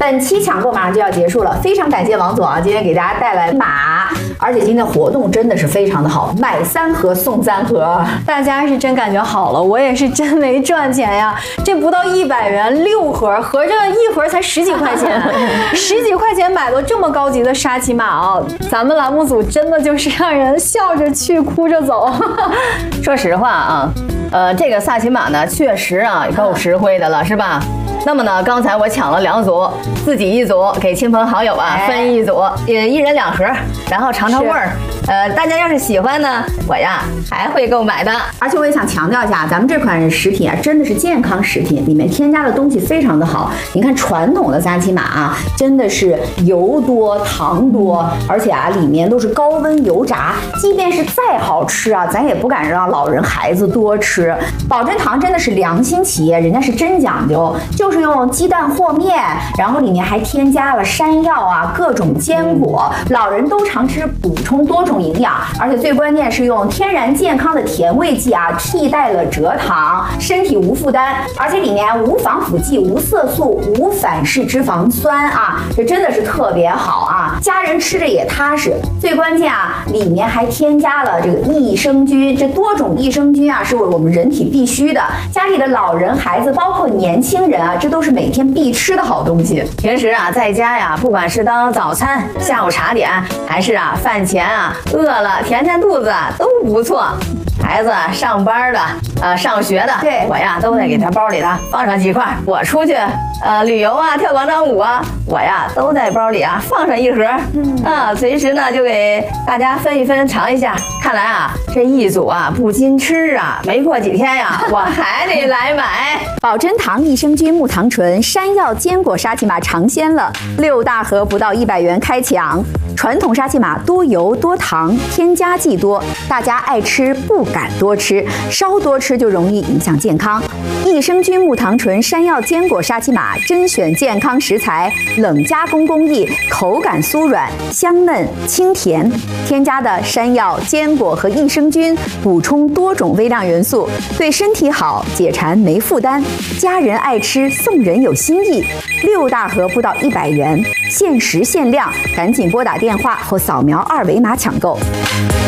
本期抢购马上就要结束了，非常感谢王总啊，今天给大家带来马，而且今天活动真的是非常的好，买3盒送3盒， 大家是真感觉好了，我也是真没赚钱呀，这不到100元6盒，合着1盒才10几块钱，10几块钱买到这么高级的沙琪玛啊，咱们栏目组真的就是让人笑着去哭着走。 说实话啊，这个萨琪玛呢，确实啊够实惠的了，是吧？那么呢，刚才我抢了2组，自己1组，给亲朋好友啊分1组，1人2盒，然后尝尝味儿。大家要是喜欢呢，我呀还会购买的。 而且我也想强调一下，咱们这款食品啊，真的是健康食品，里面添加的东西非常的好。你看传统的萨琪玛啊，真的是油多、糖多，而且啊里面都是高温油炸，即便是再好吃啊，咱也不敢让老人孩子多吃。宝珍堂真的是良心企业，人家是真讲究，就是用鸡蛋和面，然后里面还添加了山药啊，各种坚果，老人都常吃，补充多种营养，而且最关键是用天然健康的甜味剂啊，替代了蔗糖，身体无负担，而且里面无防腐剂、无色素、无反式脂肪酸啊，这真的是特别好啊，家人吃着也踏实。最关键啊，里面还添加了这个益生菌，这多种益生菌啊，是我们人体必须的，家里的老人、孩子，包括年轻人啊，这都是每天必吃的好东西。 平时啊，在家呀，不管是当早餐、下午茶点，还是啊饭前啊饿了填填肚子都不错。孩子上班的，上学的， 对我呀都得给他包里头放上几块。我出去旅游啊，跳广场舞啊，我呀都在包里啊放上1盒，随时呢就给大家分一分尝一下。看来啊这1组啊不禁吃啊，没过几天呀我还得来买。 宝珍堂益生菌木糖醇山药坚果沙琪玛尝鲜了，6大盒不到100元开抢。传统沙琪玛多油多糖，添加剂多，大家爱吃不敢多吃，稍多吃就容易影响健康。益生菌木糖醇山药坚果沙琪玛甄选健康食材，冷加工工艺，口感酥软、香嫩、清甜。添加的山药、坚果和益生菌，补充多种微量元素，对身体好，解馋没负担。家人爱吃，送人有新意。6大盒不到100元，限时限量，赶紧拨打电话或扫描2维码抢购。